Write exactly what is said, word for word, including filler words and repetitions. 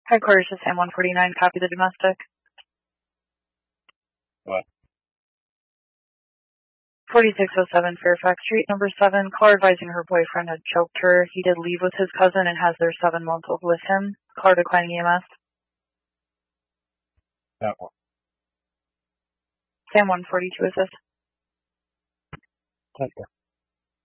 Headquarters to Sam one forty-nine, copy the domestic. What? forty-six oh seven Fairfax Street, number seven. Caller advising her boyfriend had choked her. He did leave with his cousin and has their seven-month-old with him. Caller declining E M S. That one. Sam one forty-two assist. Take care.